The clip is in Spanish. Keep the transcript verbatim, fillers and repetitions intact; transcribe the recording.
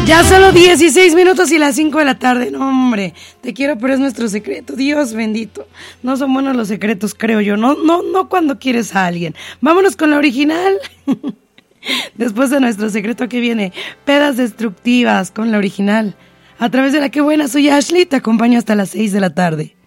Ya solo dieciséis minutos y las cinco de la tarde. No, hombre, te quiero, pero es nuestro secreto. Dios bendito. No son buenos los secretos, creo yo. No, no, no cuando quieres a alguien. Vámonos con la original. Después de nuestro secreto, que viene Pedas Destructivas con la original. A través de la que buena, soy Ashley, te acompaño hasta las seis de la tarde.